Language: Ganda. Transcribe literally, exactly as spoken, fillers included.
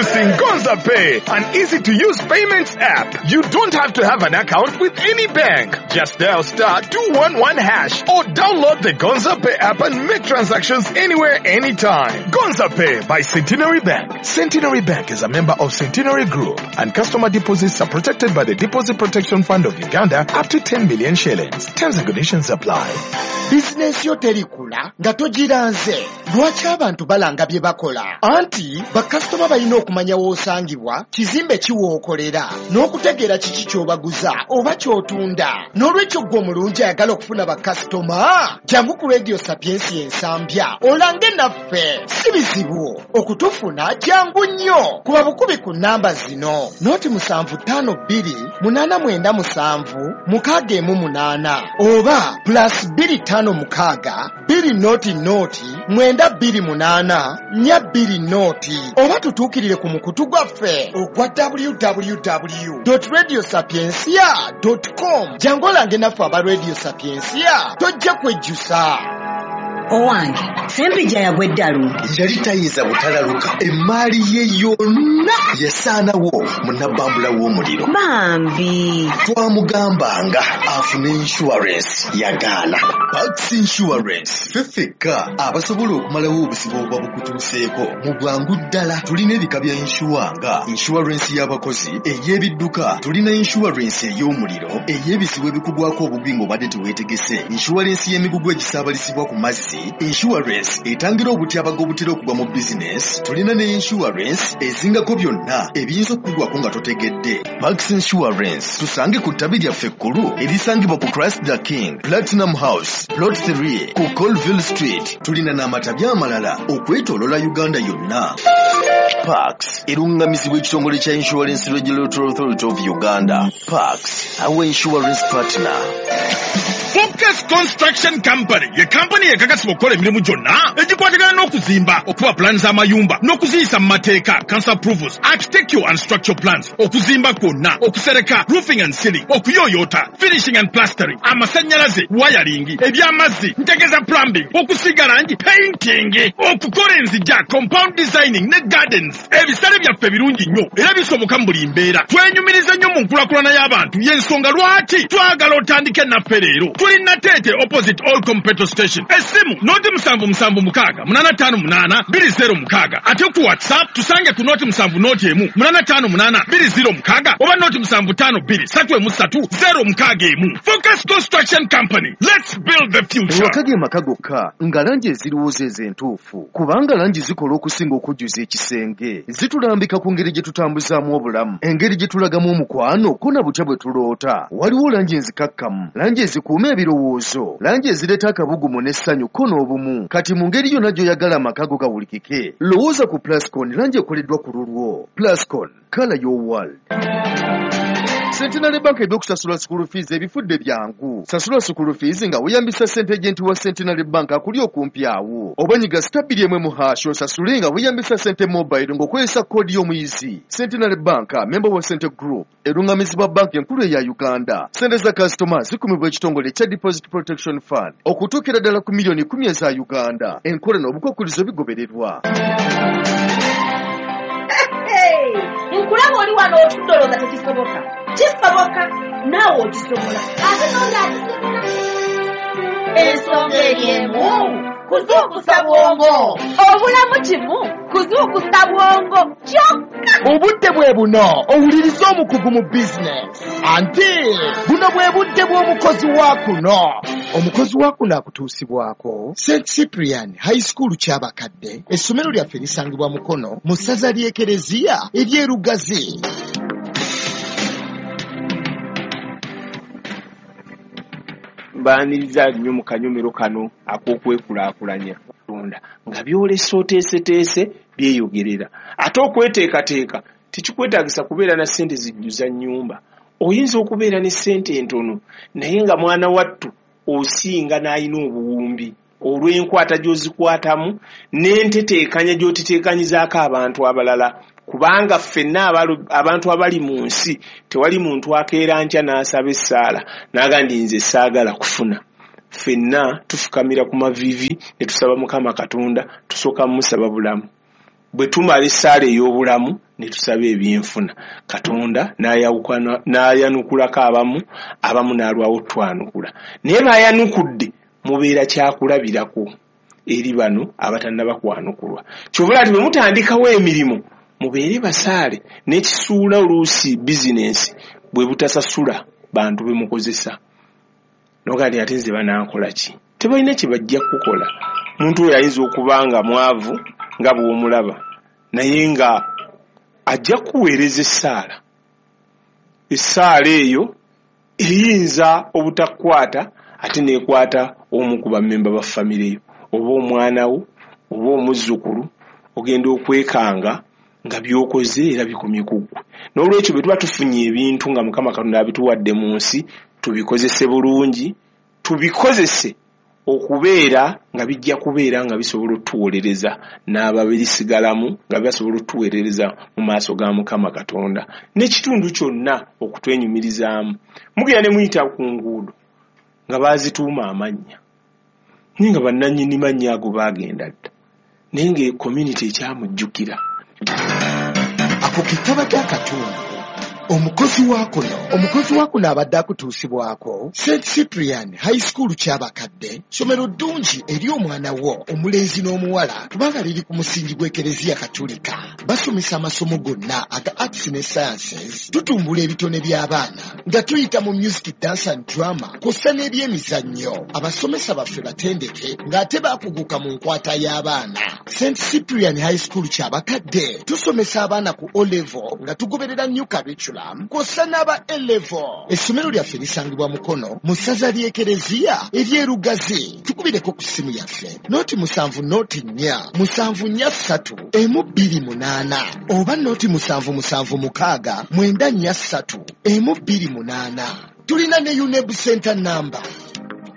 Introducing Gonza Pay, an easy-to-use payments app. You don't have to have an account with any bank. Just dial star two one one hash or download the Gonza Pay app and make transactions anywhere, anytime. Gonza Pay by Centenary Bank. Centenary Bank is a member of Centenary Group, and customer deposits are protected by the Deposit Protection Fund of Uganda up to ten million shillings. Terms and conditions apply. Business yo terikula nga togiranze. Lwaki abantu balanga bye bakola? Anti bakasitoma balina okumanya w'osangibwa, kizimbe kiwookolera, n'okutegeera kiki ky'obaguza oba ky'otunda. N'olwekyo ggwe omulungi ayagala okufuna bakasitoma, jangu ku Radio Sapiensi ensambya olange naffe. Si bizibu okutufuna, jangu nnyo. Kuba bukubi ku nnamba zino: noti musanvu ttaano bbiri munaana mwenda musanvu mukaaga emu munaana, oba plus bbiri ttaano mukaaga bbiri noti noti mwenda bbiri munaana nnya bbiri noti, oba tutuukirire ku mukutu gwaffe ogwa w w w dot radio sapiensia dot com. jangu olange naffe aba Radio Sapiensia, tojja kwejjusa. Owange, Sempija yagwa eddalu. Yali tayinza butalaluka. Emmaali ye yonna yasaanawo munabbambula w'omuliro. Bambi. Twamugambanga afune insurance yagaana. Pax Insurance feffeka abasobola okumalawo obusibo obwa bukutuuseeko mu bwangu ddala. Tulina ebika bya insure nga insurance y'abakozi, ey'ebidduka, tulina insurance ey'omuliro, ey'ebizibu ebikugwako obugwi ng'obadde teweetegese, insurance y'emigugu egisaabalisibwa ku mazzi, insurance etangira obutyabaga obutera okugwa mu business, tulina ne insurance ezingako byonna ebiyinza okugwako nga totegedde. Max Insurance tusange ku ttabi lyaffe ekkulu erisangibwa ku Christ the King, Platinum House, Plot three ku Colville Street. Tulina n'amatabi amalala okwetoolola Uganda yonna. Pax erungamizibwa ekitongole kya Insurance Regulatory Authority of Uganda. Pax, our insurance partner. Focus Construction Company ye company ekakasibwa okukola emirimu gyonna egikwatagana n'okuzimba, okuba plans z'amayumba n'okuziyisa mu mateeka, council approvals, architectural and structural plans, okuzimba kwonna, okusereka, roofing and ceiling, okuyoyota, finishing and plastering, amasannyalaze, wiring, ebyamazzi, ntegeza plumbing, okusiga langi, painting, okukola enzija, compound designing ne gardens. Ebisale byaffe birungi nnyo era bisoboka mu buli mbeera. Twenyumiriza nnyo mu nkulakulana y'abantu, y'ensonga lwaki twagala otandike naffe leero. Tulina Tete opposite Olcom petrol station. Esimu noti musanvu musanvu mukaaga munana ttaano munaana bbiri zero mukaaga. Ate ku WhatsApp tusange ku noti musanvu noti emu munana ttaano munaana bbiri zero mukaaga, oba noti musanvu ttaano bbiri ssatu emu ssatu zero mukaaga emu. Focus Construction Company. Let's build the future. Wakage maka gokka nga langi eziriwooza ez'entuufu, kubanga langi zikola okusinga okujjuza ekisenge. Zitulambika ku ngeri gye tutambuzaamu obulamu, engeri gye tulagamu omukwano ko na butya bwe tuloota. Waliwo langi enzikakkamu, langi ezikuuma ebirowoozo, langi ezireeta akabugumu n'essanyu ko n'obumu. Kati mu ngeri yonna gy'oyagala amakago gawulikike, lowooza ku Plascon, langi ekoleddwa ku lulwo. Plascon, color your world. Centenary Bank eby'okusasula school fees ebifudde byangu. Sasula school fees nga weeyambisa ssente agenti wa Centenary Bank akuli okumpi awo. Oba nyiga stabili emwe mu hash osasule nga weeyambisa ssente mobile ng'okozesa koodi y'omuyizi. Centenary Bank, member wa Cente Group, erungamizibwa bank enkulu eya Uganda. Ssente za customer zikumibwa ekitongole kya Deposit Protection Fund okutuukira ddala ku miliyoni kumi eza Uganda. Enkola n'obukwakkulizo bigobererwa. Nkulaba oli wano otudoloza tekisoboka. Kisoboka naawe okisobola. Ate n'onda akisobola. Ensonga eriemu kuzuukusa bwongo. Obulamu kimu kuzuukusa bwongo kyokka. Obudde bwe buno owuliriza omukugu mu business. Ante buno bwe budde bw'omukozi wa kuno. Omukozi wa kuno akutuusibwako Saint Cyprian High School ky'abakadde. Essomero lyaffe lisangibwa Mukono mu ssaza ly'Ekereziya ery'Erugazi. Baaniriza nnyo mu kanyomero kano ak'okwekulaakulanya Katonda nga byolesa oteeseteese byeyogerera. Ate okweteekateeka tekikwetaagisa kubeera na ssente zijjuza nnyumba. Oyinza okubeera ne ssente entono naye nga mwana wattu osinga n'alina obuwumbi olw'enkwata gy'ozikwatamu n'enteteekanya gy'otiteekanyizaako abantu abalala. Kubanga ffenna abantu abali mu nsi tewali muntu akeera nkya n'asaba essaala n'agamba nze saagala kufuna. Ffenna tufukamira ku mavivi ne tusaba Mukama Katonda, tusooka musaba bulamu. bwe tumala essaala ey'obulamu ne tusaba ebyenfuna Katonda n'ayanukulako abamu abamu n'alwawo twanukula naye baayanukudde mubeera kyakulabirako eri bano abatannaba kwanukulwa kyobula ati bwe mutandikawo emirimu mubeere basaale n'ekisuula oluusi bizinensi bwe butasasula bantu be mukozesa nogandi ate nze banankola ki tebalina kye bajja kukola muntu oyo ayinza okuba nga mwavu nga bw'omulaba naye nga ajja kuweereza essaala essaala eyo eyinza obutakwata ate neekwata omu ku bammemba ba famire yo oba omwana wo oba omuzzukulu ogenda okwekanga nga byokoze era bikomye ku ggwe n'olwekyo bwe tuba tufunye ebintu nga Mukama Katonda abituwadde mu nsi tubikozese bulungi tubikozese okubeera nga bijja kubeera nga bisobola otuwolereza n'ababirisigalamu nga bisobola otuweerereza mu maaso ga Mukama Katonda n'ekitundu kyonna okutwenyumirizaamu mugenda ne muyita ku nguudo nga baazituuma amannya naye nga bannannyini mannya ago baagenda dda naye nga community ekyamujjukira ako kitaba kya katundu omukozi wakuno omukozi wakuno abadde akutuusibwako Saint Cyprian High School ky'abakadde somero ddungi eri omwana wo omulenzi n'omuwala kubanga liri ku musingi gw'ekereziya katolika basomesa amasomo gonna aga arts ne sciences tutumbula ebitone by'abaana nga tuyita mu music dance and drama kw'ossa n'ebyemizannyo abasomesa baffe batendeke ng'ate baakuguka mu nkwata y'abaana Saint Cyprian High School ky'abakadde tusomesa abaana ku O level nga tugoberera new curriculum kw'ossa n'aba A level essomero lyaffe lisangibwa mukono mu ssaza ly'ekereziya ery'erugazi tukubireko ku ssimu yaffe nooti musanvu nooti nnya musanvu nnya ssatu emu bbiri munaana oba nooti musanvu musanvu mukaaga mwenda nnya ssatu emu bbiri munaana tulina ne UNEB center number